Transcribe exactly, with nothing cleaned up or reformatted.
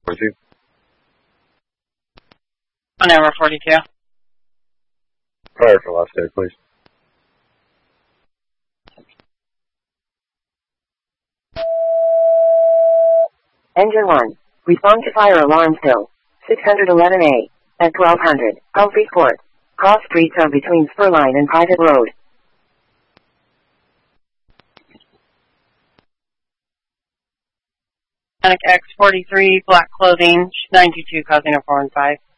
forty-two. On hour forty-two. Fire for last day, please. Engine one. Respond to fire alarm still. six eleven A. At twelve hundred. Humphrey Court. Cross streets are between Spurline and Private Road. Panic X forty-three, black clothing, nine two two, causing a four and five.